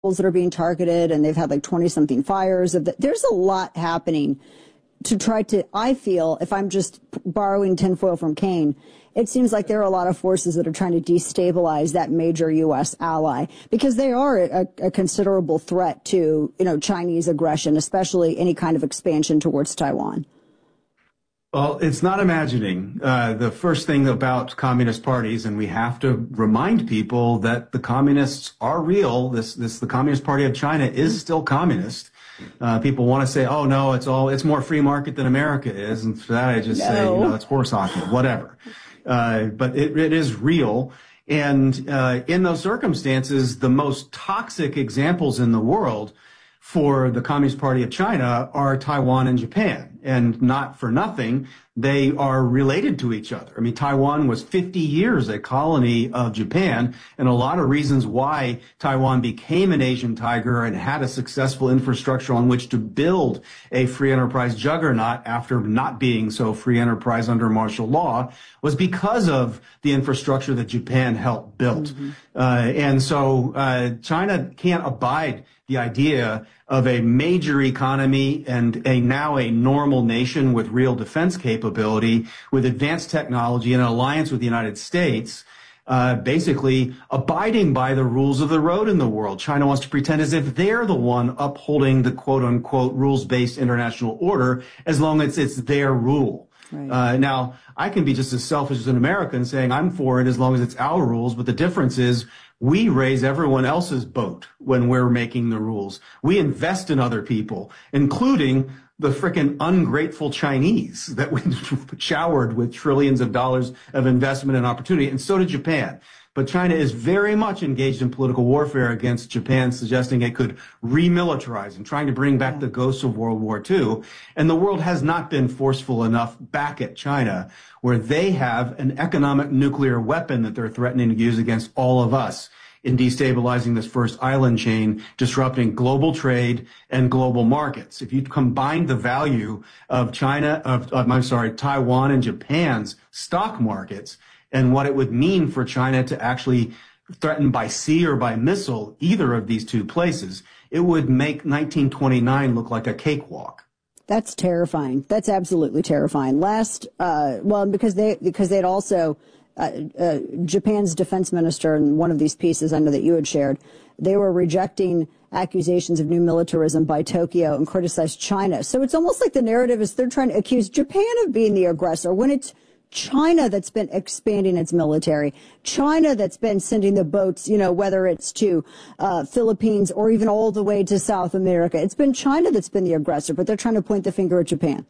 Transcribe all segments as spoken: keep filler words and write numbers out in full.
that are being targeted, and they've had like twenty something fires. Of the, there's a lot happening to try to, I feel, if I'm just borrowing tinfoil from Kane, it seems like there are a lot of forces that are trying to destabilize that major U S ally, because they are a, a considerable threat to, you know, Chinese aggression, especially any kind of expansion towards Taiwan. Well, it's not imagining. Uh, the first thing about communist parties, and we have to remind people that the communists are real. This, this, the Communist Party of China is still communist. Uh, people want to say, oh no, it's all, it's more free market than America is. And for that, I just no. say, you know, it's horse hockey, whatever. Uh, but it, it is real. And, uh, in those circumstances, the most toxic examples in the world for the Communist Party of China are Taiwan and Japan. And not for nothing, they are related to each other. I mean, Taiwan was fifty years a colony of Japan, and a lot of reasons why Taiwan became an Asian tiger and had a successful infrastructure on which to build a free enterprise juggernaut after not being so free enterprise under martial law was because of the infrastructure that Japan helped build. Mm-hmm. Uh, and so uh, China can't abide the idea of a major economy and a now a normal nation with real defense capability, with advanced technology and an alliance with the United States, uh, basically abiding by the rules of the road in the world. China wants to pretend as if they're the one upholding the quote-unquote rules-based international order as long as it's their rule. Right. Uh, now, I can be just as selfish as an American saying I'm for it as long as it's our rules, but the difference is we raise everyone else's boat when we're making the rules. We invest in other people, including the frickin' ungrateful Chinese that we showered with trillions of dollars of investment and opportunity, and so did Japan. But China is very much engaged in political warfare against Japan, suggesting it could remilitarize and trying to bring back the ghosts of World War Two. And the world has not been forceful enough back at China, where they have an economic nuclear weapon that they're threatening to use against all of us in destabilizing this first island chain, disrupting global trade and global markets. If you combine the value of China, of, of I'm sorry, Taiwan and Japan's stock markets, and what it would mean for China to actually threaten by sea or by missile either of these two places, it would make nineteen twenty-nine look like a cakewalk. That's terrifying. That's absolutely terrifying. Last, uh, well, because they, because they'd also, uh, uh, Japan's defense minister in one of these pieces I know that you had shared, they were rejecting accusations of new militarism by Tokyo and criticized China. So it's almost like the narrative is they're trying to accuse Japan of being the aggressor when it's China that's been expanding its military, China that's been sending the boats, you know, whether it's to uh, Philippines or even all the way to South America. It's been China that's been the aggressor, but they're trying to point the finger at Japan.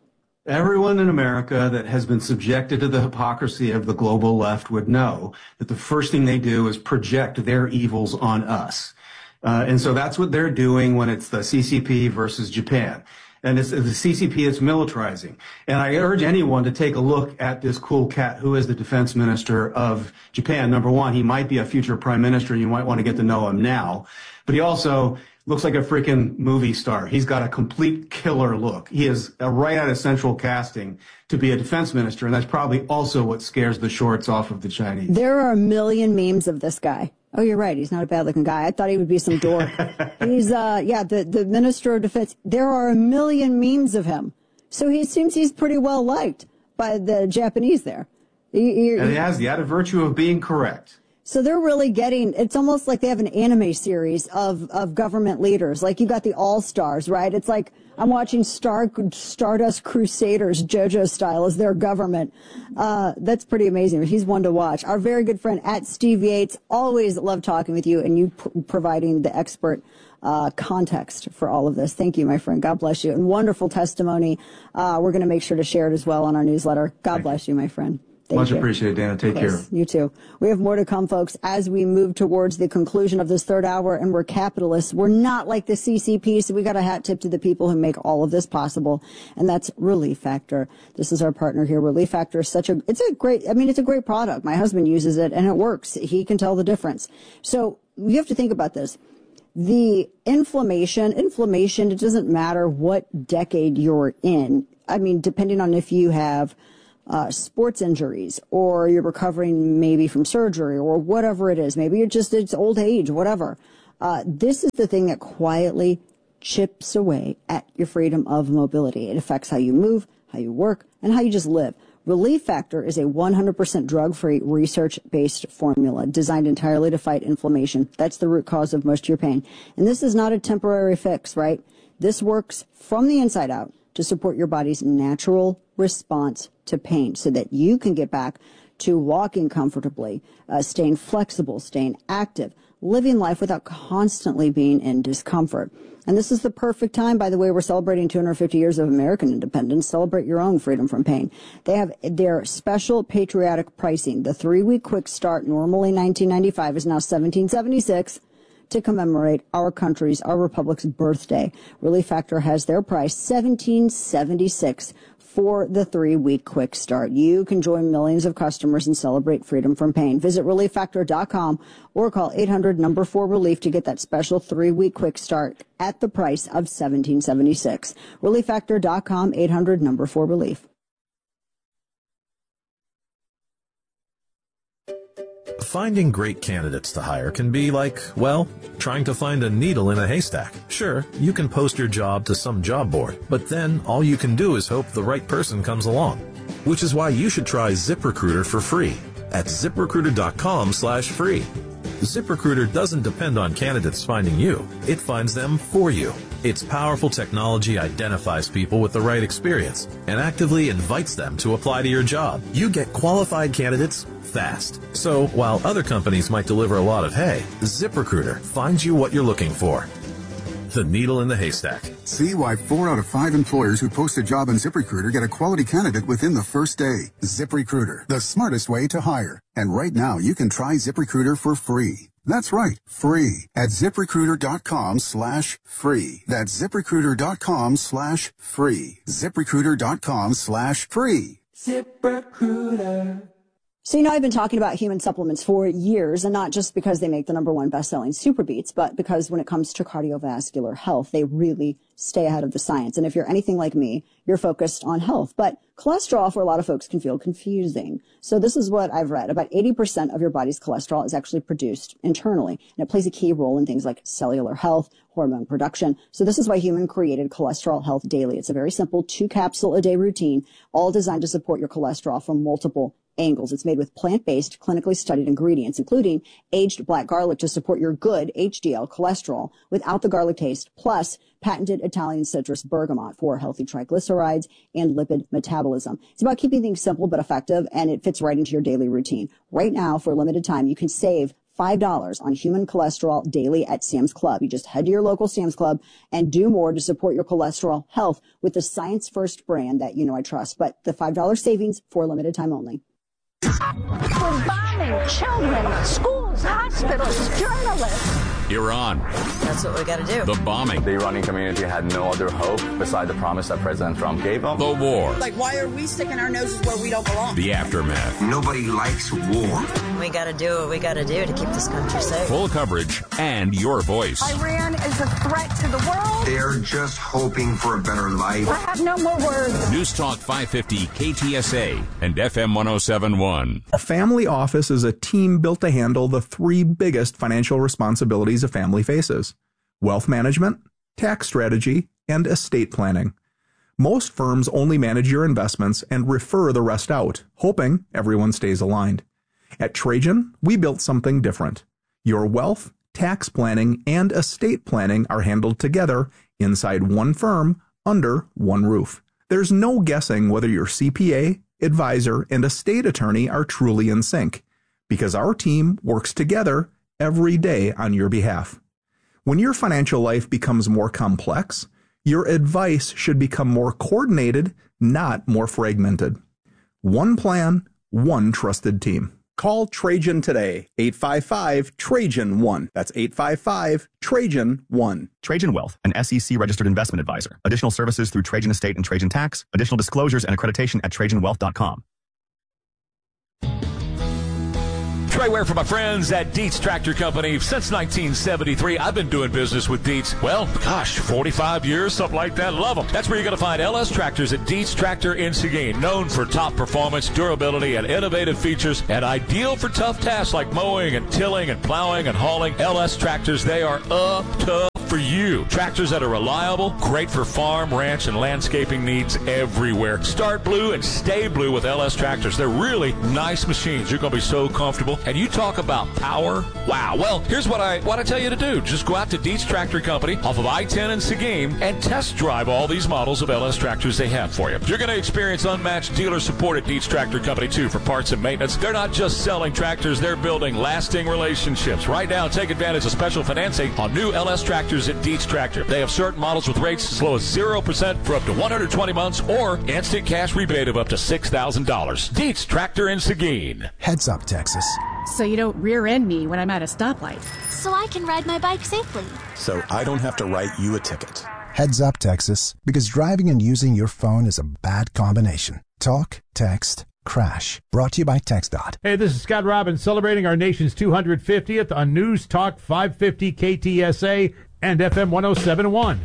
Everyone in America that has been subjected to the hypocrisy of the global left would know that the first thing they do is project their evils on us. Uh, and so that's what they're doing when it's the C C P versus Japan. And it's the C C P that's militarizing. And I urge anyone to take a look at this cool cat who is the defense minister of Japan. Number one, he might be a future prime minister. You might want to get to know him now. But he also looks like a freaking movie star. He's got a complete killer look. He is right out of central casting to be a defense minister. And that's probably also what scares the shorts off of the Chinese. There are a million memes of this guy. Oh, you're right. He's not a bad-looking guy. I thought he would be some dork. He's, uh, yeah, the, the Minister of Defense. There are a million memes of him. So he seems he's pretty well liked by the Japanese there. He, he, and he has the added virtue of being correct. So they're really getting, it's almost like they have an anime series of, of government leaders. Like you got the All-Stars, right? It's like I'm watching Star, Stardust Crusaders, JoJo style, as their government. Uh, that's pretty amazing. He's one to watch. Our very good friend at Steve Yates, always love talking with you and you pr- providing the expert uh, context for all of this. Thank you, my friend. God bless you. And wonderful testimony. Uh, we're going to make sure to share it as well on our newsletter. God Thank bless you, my friend. Thank Much you. Appreciated, Dana. Take care. You too. We have more to come, folks, as we move towards the conclusion of this third hour, and we're capitalists. We're not like the C C P, so we got a hat tip to the people who make all of this possible, and that's Relief Factor. This is our partner here. Relief Factor is such a, it's a great, I mean, it's a great product. My husband uses it, and it works. He can tell the difference. So you have to think about this. The inflammation, inflammation, it doesn't matter what decade you're in. I mean, depending on if you have Uh, sports injuries, or you're recovering maybe from surgery, or whatever it is. Maybe you're just, it's old age, whatever. Uh, this is the thing that quietly chips away at your freedom of mobility. It affects how you move, how you work, and how you just live. Relief Factor is a one hundred percent drug-free, research-based formula designed entirely to fight inflammation. That's the root cause of most of your pain. And this is not a temporary fix, right? This works from the inside out to support your body's natural response to pain so that you can get back to walking comfortably, uh, staying flexible, staying active, living life without constantly being in discomfort. And this is the perfect time, by the way, we're celebrating two hundred fifty years of American independence. Celebrate your own freedom from pain. They have their special patriotic pricing. The three-week quick start, normally nineteen ninety-five, is now seventeen seventy-six to commemorate our country's, our republic's birthday. Relief Factor has their price, seventeen seventy-six for the three-week quick start. You can join millions of customers and celebrate freedom from pain. Visit relief factor dot com or call eight hundred number four relief to get that special three-week quick start at the price of seventeen seventy-six. relief factor dot com, eight hundred number four relief. Finding great candidates to hire can be like, well, trying to find a needle in a haystack. Sure, you can post your job to some job board, but then all you can do is hope the right person comes along. Which is why you should try ZipRecruiter for free at zip recruiter dot com slash free. ZipRecruiter doesn't depend on candidates finding you. It finds them for you. Its powerful technology identifies people with the right experience and actively invites them to apply to your job. You get qualified candidates fast. So while other companies might deliver a lot of hay, ZipRecruiter finds you what you're looking for. The needle in the haystack. See why four out of five employers who post a job on ZipRecruiter get a quality candidate within the first day. ZipRecruiter, the smartest way to hire. And right now, you can try ZipRecruiter for free. That's right, free at zip recruiter dot com slash free. That's zip recruiter dot com slash free. zip recruiter dot com slash free. ZipRecruiter. So, you know, I've been talking about human supplements for years, and not just because they make the number one best-selling Super Beats, but because when it comes to cardiovascular health, they really stay ahead of the science. And if you're anything like me, you're focused on health. But cholesterol, for a lot of folks, can feel confusing. So this is what I've read. About eighty percent of your body's cholesterol is actually produced internally, and it plays a key role in things like cellular health, hormone production. So this is why Human created Cholesterol Health Daily. It's a very simple two-capsule-a-day routine, all designed to support your cholesterol from multiple angles. It's made with plant-based, clinically studied ingredients, including aged black garlic to support your good H D L cholesterol without the garlic taste, plus patented Italian citrus bergamot for healthy triglycerides and lipid metabolism. It's about keeping things simple but effective, and it fits right into your daily routine. Right now, for a limited time, you can save five dollars on Human Cholesterol Daily at Sam's Club. You just head to your local Sam's Club and do more to support your cholesterol health with the Science First brand that you know I trust. But the five dollars savings for a limited time only. We're bombing children, schools, hospitals, journalists. Iran. That's what we got to do. The bombing. The Iranian community had no other hope beside the promise that President Trump gave them. The war. Like, why are we sticking our noses where we don't belong? The aftermath. Nobody likes war. We got to do what we got to do to keep this country safe. Full coverage and your voice. Iran is a threat to the world. They're just hoping for a better life. I have no more words. News Talk five fifty K T S A and F M one oh seven point one. A family office is a team built to handle the three biggest financial responsibilities a family faces: wealth management, tax strategy, and estate planning. Most firms only manage your investments and refer the rest out, hoping everyone stays aligned. At Trajan, we built something different. Your wealth, tax planning, and estate planning are handled together inside one firm under one roof. There's no guessing whether your C P A, advisor, and estate attorney are truly in sync, because our team works together every day on your behalf. When your financial life becomes more complex, your advice should become more coordinated, not more fragmented. One plan, one trusted team. Call Trajan today, eight five five, Trajan one. That's eight five five, Trajan one. Trajan Wealth, an S E C-registered investment advisor. Additional services through Trajan Estate and Trajan Tax. Additional disclosures and accreditation at trajan wealth dot com. Trey Ware for my friends at Dietz Tractor Company. Since nineteen seventy-three, I've been doing business with Dietz. Well, gosh, forty-five years, something like that. Love them. That's where you're going to find L S Tractors at Dietz Tractor in Seguin. Known for top performance, durability, and innovative features, and ideal for tough tasks like mowing and tilling and plowing and hauling. L S Tractors, they are up to for you. Tractors that are reliable, great for farm, ranch, and landscaping needs everywhere. Start blue and stay blue with L S Tractors. They're really nice machines. You're going to be so comfortable. And you talk about power. Wow. Well, here's what I want to tell you to do. Just go out to Dietz Tractor Company off of I ten in Seguin and test drive all these models of L S Tractors they have for you. You're going to experience unmatched dealer support at Dietz Tractor Company, too, for parts and maintenance. They're not just selling tractors. They're building lasting relationships. Right now, take advantage of special financing on new L S Tractors at Dietz Tractor. They have certain models with rates as low as zero percent for up to one hundred twenty months or instant cash rebate of up to six thousand dollars. Dietz Tractor in Seguin. Heads up, Texas. So you don't rear end me when I'm at a stoplight. So I can ride my bike safely. So I don't have to write you a ticket. Heads up, Texas, because driving and using your phone is a bad combination. Talk, text, crash. Brought to you by TxDOT. Hey, this is Scott Robbins celebrating our nation's two hundred fiftieth on News Talk five fifty K T S A and F M one oh seven point one.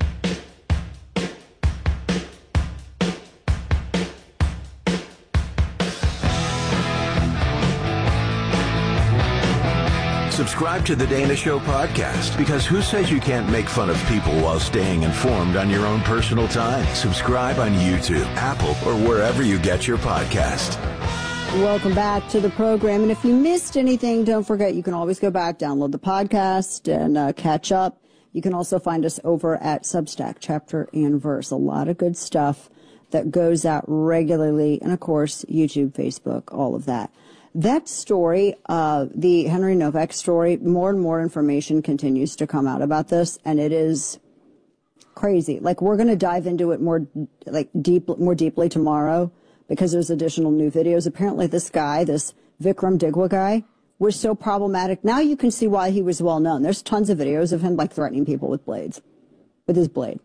Subscribe to the Dana Show podcast, because who says you can't make fun of people while staying informed on your own personal time? Subscribe on YouTube, Apple, or wherever you get your podcast. Welcome back to the program. And if you missed anything, don't forget you can always go back, download the podcast, and uh, catch up. You can also find us over at Substack, Chapter and Verse. A lot of good stuff that goes out regularly. And, of course, YouTube, Facebook, all of that. That story, uh, the Henry Novak story, more and more information continues to come out about this, and it is crazy. Like, we're going to dive into it more, like, deep, more deeply tomorrow, because there's additional new videos. Apparently, this guy, this Vikram Digwa guy, was so problematic. Now you can see why he was well known. There's tons of videos of him, like, threatening people with blades, with his blade.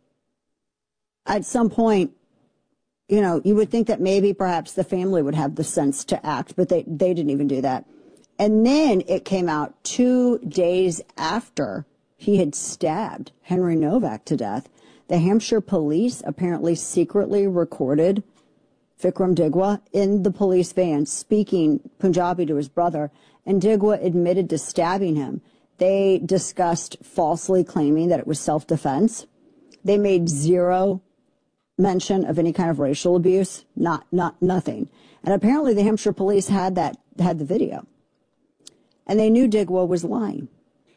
At some point, you know, you would think that maybe perhaps the family would have the sense to act, but they, they didn't even do that. And then it came out two days after he had stabbed Henry Novak to death. The Hampshire police apparently secretly recorded Vikram Digwa in the police van speaking Punjabi to his brother, and Digwa admitted to stabbing him. They discussed falsely claiming that it was self-defense. They made zero mention of any kind of racial abuse, not, not, nothing. And apparently the Hampshire police had that, had the video. And they knew Digwa was lying.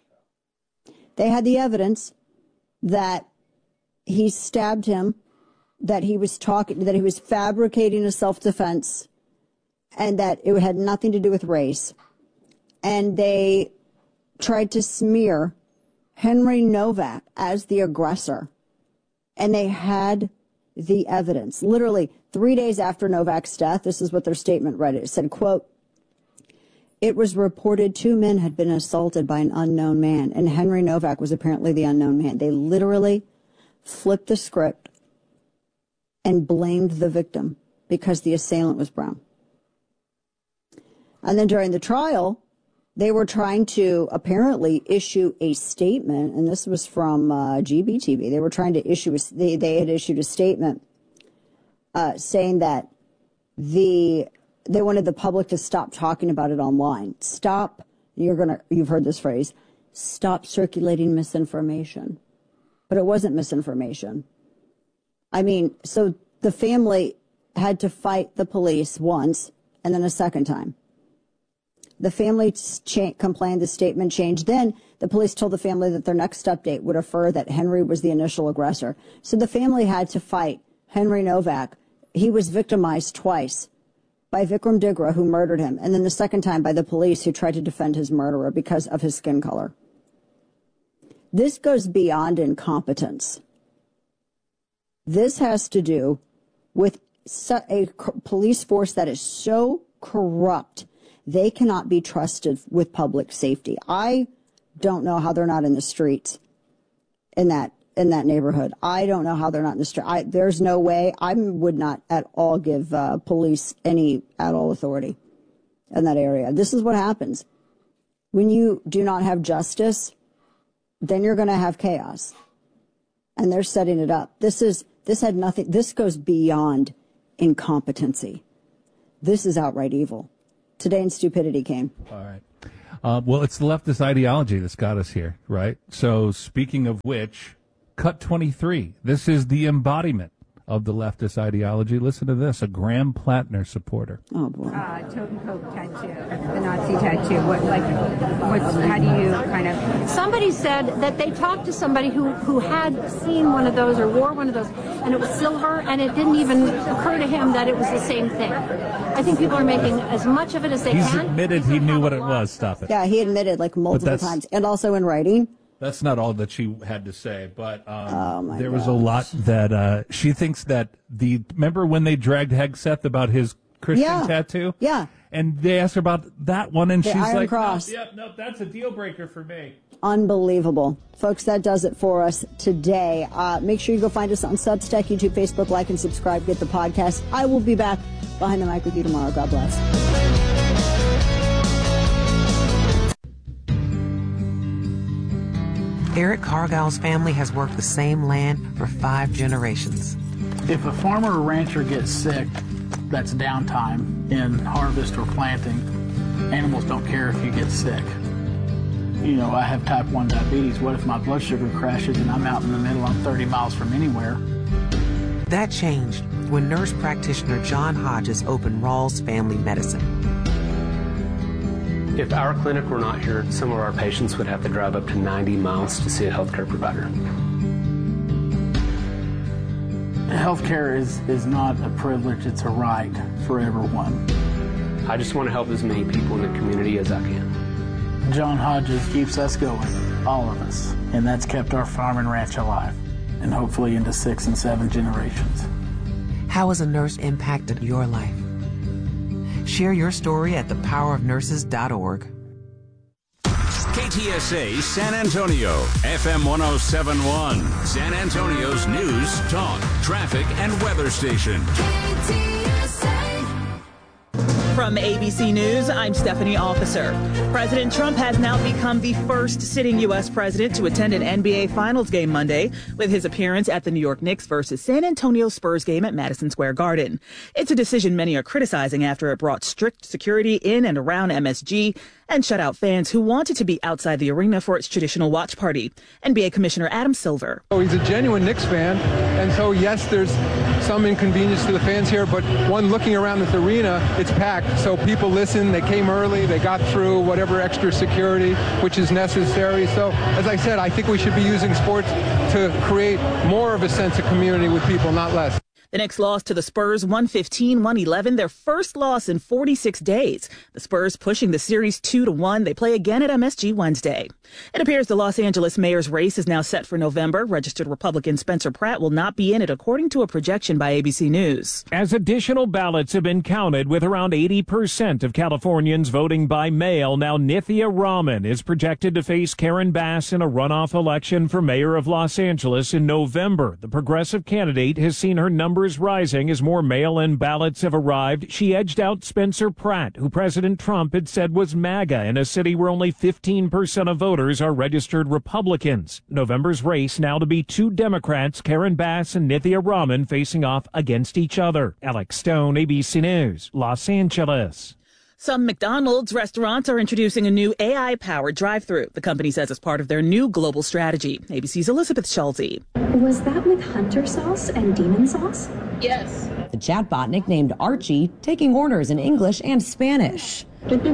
They had the evidence that he stabbed him, that he was talking, that he was fabricating a self-defense, and that it had nothing to do with race. And they tried to smear Henry Novak as the aggressor. And they had the evidence. Literally three days after Novak's death, this is what their statement read. It said, quote, "It was reported two men had been assaulted by an unknown man, and Henry Novak was apparently the unknown man." They literally flipped the script and blamed the victim because the assailant was brown. And then during the trial, they were trying to apparently issue a statement, and this was from uh, G B T V. They were trying to issue, a, they, they had issued a statement uh, saying that the they wanted the public to stop talking about it online. Stop, you're gonna, you've heard this phrase, stop circulating misinformation. But it wasn't misinformation. I mean, so the family had to fight the police once and then a second time. The family cha- complained, the statement changed. Then the police told the family that their next update would affirm that Henry was the initial aggressor. So the family had to fight Henry Novak. He was victimized twice by Vikram Digwa, who murdered him, and then the second time by the police, who tried to defend his murderer because of his skin color. This goes beyond incompetence. This has to do with a police force that is so corrupt they cannot be trusted with public safety. I don't know how they're not in the streets in that in that neighborhood. I don't know how they're not in the street. I, there's no way. I would not at all give uh, police any at all authority. in that area. This is what happens. When you do not have justice, then you're going to have chaos. And they're setting it up. This is, this had nothing, this goes beyond incompetency. This is outright evil. Today in Stupidity came. All right. Uh, well, it's the leftist ideology that's got us here, right? So speaking of which, Cut twenty-three. This is the embodiment of the leftist ideology. Listen to this, a Graham Plattner supporter. Oh, boy. Uh, totem pole tattoo, the Nazi tattoo. What, like, what's, how do you kind of... Somebody said that they talked to somebody who, who had seen one of those or wore one of those, and it was silver, and it didn't even occur to him that it was the same thing. I think people are making as much of it as they He's can. He's admitted he knew what it was. Stop it. Yeah, he admitted like multiple times, and also in writing. That's not all that she had to say, but um, oh there gosh. was a lot that uh, she thinks that the. Remember when they dragged Hegseth about his Christian yeah. tattoo? Yeah. And they asked her about that one, and the she's Iron like, Cross. "Nope, yep, nope, that's a deal breaker for me." Unbelievable. Folks, that does it for us today. Uh, make sure you go find us on Substack, YouTube, Facebook, like, and subscribe. Get the podcast. I will be back behind the mic with you tomorrow. God bless. Eric Cargill's family has worked the same land for five generations. If a farmer or rancher gets sick, that's downtime in harvest or planting. Animals don't care if you get sick. You know, I have type one diabetes. What if my blood sugar crashes and I'm out in the middle, I'm thirty miles from anywhere? That changed when nurse practitioner John Hodges opened Rawls Family Medicine. If our clinic were not here, some of our patients would have to drive up to ninety miles to see a healthcare provider. Healthcare is, is not a privilege, it's a right for everyone. I just want to help as many people in the community as I can. John Hodges keeps us going, all of us, and that's kept our farm and ranch alive, and hopefully into six and seven generations. How has a nurse impacted your life? Share your story at the power of nurses dot org. K T S A San Antonio, F M one oh seven point one, San Antonio's news, talk, traffic, and weather station. K T S A. From A B C News, I'm Stephanie Officer. President Trump has now become the first sitting U S president to attend an N B A Finals game Monday with his appearance at the New York Knicks versus San Antonio Spurs game at Madison Square Garden. It's a decision many are criticizing after it brought strict security in and around M S G and shut out fans who wanted to be outside the arena for its traditional watch party. N B A Commissioner Adam Silver. Oh, he's a genuine Knicks fan, and so yes, there's some inconvenience to the fans here, but one looking around this arena, it's packed, so people listen, they came early, they got through whatever extra security, which is necessary. So, as I said, I think we should be using sports to create more of a sense of community with people, not less. The Knicks lost to the Spurs one fifteen to one eleven, their first loss in forty-six days. The Spurs pushing the series two to one. They play again at M S G Wednesday. It appears the Los Angeles mayor's race is now set for November. Registered Republican Spencer Pratt will not be in it, according to a projection by A B C News. As additional ballots have been counted, with around eighty percent of Californians voting by mail, now Nithya Raman is projected to face Karen Bass in a runoff election for mayor of Los Angeles in November. The progressive candidate has seen her numbers rising as more mail-in ballots have arrived. She edged out Spencer Pratt, who President Trump had said was MAGA in a city where only fifteen percent of voters are registered Republicans. November's race now to be two Democrats, Karen Bass and Nithya Raman, facing off against each other. Alex Stone, A B C News, Los Angeles. Some McDonald's restaurants are introducing a new A I-powered drive-thru. The company says it's part of their new global strategy. A B C's Elizabeth Schulte. Was that with hunter sauce and demon sauce? Yes. The chatbot, nicknamed Archie, taking orders in English and Spanish.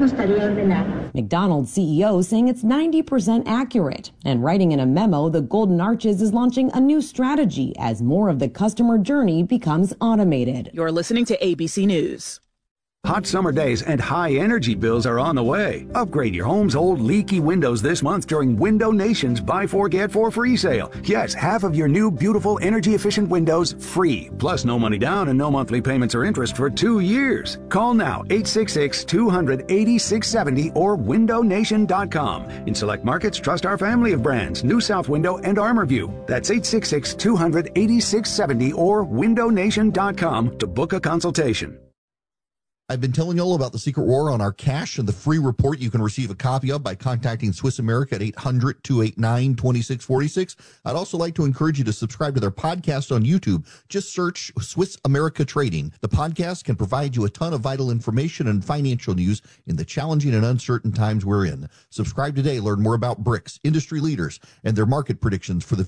McDonald's C E O saying it's ninety percent accurate. And writing in a memo, the Golden Arches is launching a new strategy as more of the customer journey becomes automated. You're listening to A B C News. Hot summer days and high energy bills are on the way. Upgrade your home's old leaky windows this month during Window Nation's Buy Four Get Four Free sale. Yes, half of your new beautiful energy efficient windows free. Plus no money down and no monthly payments or interest for two years. Call now eight six six, two hundred, eighty-six seventy or window nation dot com. In select markets, trust our family of brands, New South Window and ArmorView. That's eight six six, two hundred, eighty-six seventy or window nation dot com to book a consultation. I've been telling you all about the secret war on our cash and the free report you can receive a copy of by contacting Swiss America at eight hundred, two eight nine, two six four six. I'd also like to encourage you to subscribe to their podcast on YouTube. Just search Swiss America Trading. The podcast can provide you a ton of vital information and financial news in the challenging and uncertain times we're in. Subscribe today. Learn more about B R I C S, industry leaders, and their market predictions for the